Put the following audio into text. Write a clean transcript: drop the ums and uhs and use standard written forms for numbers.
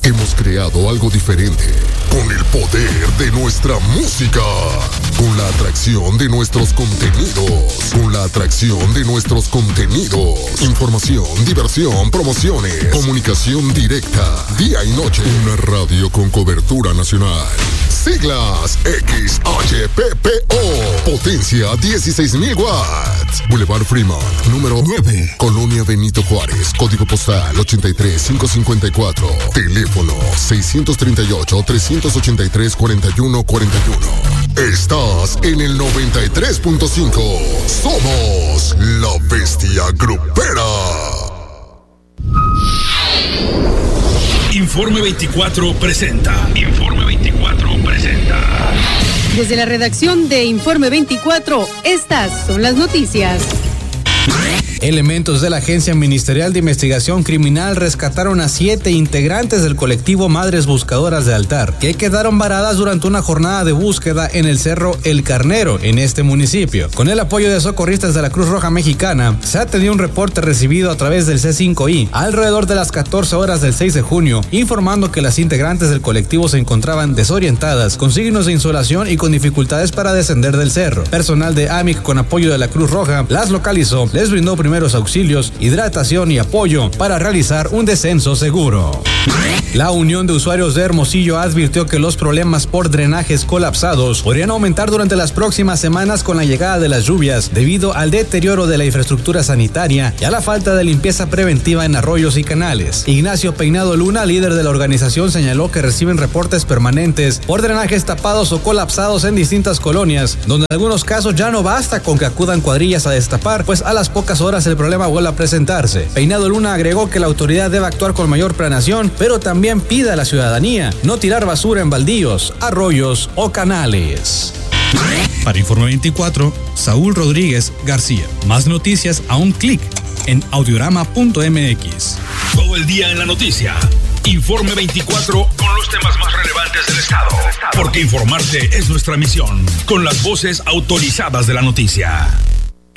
Hemos creado algo diferente, con el poder de nuestra música, con la atracción de nuestros contenidos, información, diversión, promociones, comunicación directa, día y noche, una radio con cobertura nacional. Siglas XHPPO, potencia 16,000 watts. Boulevard Fremont, número 9, Colonia Benito Juárez, código postal 83554, teléfono 638-383-4141. Estás en el 93.5. Somos la Bestia Grupera. Informe 24 presenta. Desde la redacción de Informe 24, estas son las noticias. Elementos de la Agencia Ministerial de Investigación Criminal rescataron a 7 integrantes del colectivo Madres Buscadoras de Altar, que quedaron varadas durante una jornada de búsqueda en el Cerro El Carnero, en este municipio. Con el apoyo de socorristas de la Cruz Roja Mexicana, se atendió un reporte recibido a través del C5I alrededor de las 14 horas del 6 de junio, informando que las integrantes del colectivo se encontraban desorientadas, con signos de insolación y con dificultades para descender del cerro. Personal de AMIC, con apoyo de la Cruz Roja, las localizó, les brindó primeros auxilios, hidratación y apoyo para realizar un descenso seguro. La Unión de Usuarios de Hermosillo advirtió que los problemas por drenajes colapsados podrían aumentar durante las próximas semanas con la llegada de las lluvias, debido al deterioro de la infraestructura sanitaria y a la falta de limpieza preventiva en arroyos y canales. Ignacio Peinado Luna, líder de la organización, señaló que reciben reportes permanentes por drenajes tapados o colapsados en distintas colonias, donde en algunos casos ya no basta con que acudan cuadrillas a destapar, pues a las pocas horas el problema vuelve a presentarse. Peinado Luna agregó que la autoridad debe actuar con mayor planeación, pero también pide a la ciudadanía no tirar basura en baldíos, arroyos o canales. Para Informe 24, Saúl Rodríguez García. Más noticias a un clic en audiorama.mx. Todo el día en la noticia. Informe 24 con los temas más relevantes del estado. Porque informarte es nuestra misión. Con las voces autorizadas de la noticia.